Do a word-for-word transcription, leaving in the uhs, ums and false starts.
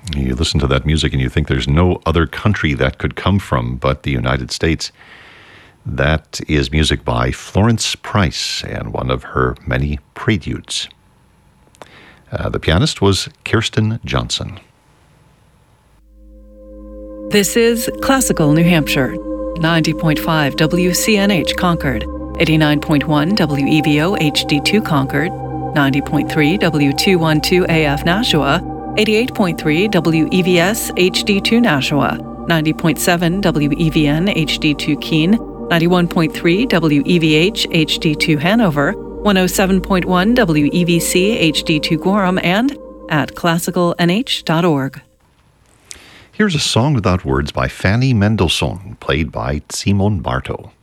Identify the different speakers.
Speaker 1: You listen to that music and you think there's no other country that could come from but the United States. That is music by Florence Price and one of her many preludes. Uh, the pianist was Kirsten Johnson.
Speaker 2: This is Classical New Hampshire, ninety point five W C N H Concord, eighty-nine point one W E V O H D two Concord, ninety point three W two twelve A F Nashua, eighty-eight point three W E V S H D two Nashua, ninety point seven W E V N H D two Keene, ninety-one point three W E V H H D two Hanover, one oh seven point one W E V C H D two Gorham, and at classical n h dot org.
Speaker 1: Here's a song without words by Fanny Mendelssohn, played by Simon Bartow.